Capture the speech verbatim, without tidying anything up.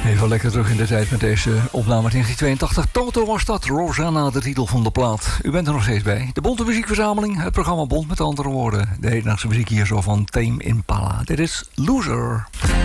Even lekker terug in de tijd met deze opname uit negentien tweeëntachtig. Toto was dat, Rosanna, de titel van de plaat. U bent er nog steeds bij. De Bonte Muziekverzameling, het programma Bond met andere woorden. De hedendaagse muziek hier zo van Tame Impala. Dit is Loser.